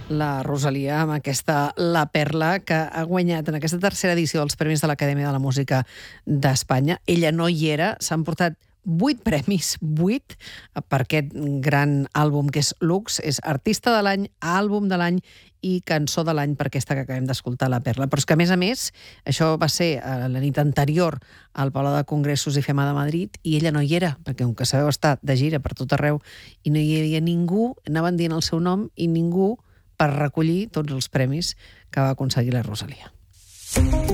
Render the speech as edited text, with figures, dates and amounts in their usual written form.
la Rosalia amb aquesta La Perla, que ha guanyat en aquesta tercera edició dels Premis de l'Acadèmia de la Música d'Espanya. Ella no hi era, s'han portat 8 premis, 8, per aquest gran àlbum que és Lux. És artista de l'any, àlbum de l'any i cançó de l'any per aquesta que acabem d'escoltar, La Perla. Però és que, a més, això va ser la nit anterior al Palau de Congressos i Fema de Madrid i ella no hi era, perquè com que sabeu està de gira per tot arreu i no hi havia ningú, anaven dient el seu nom i ningú per recollir tots els premis que va aconseguir la Rosalia.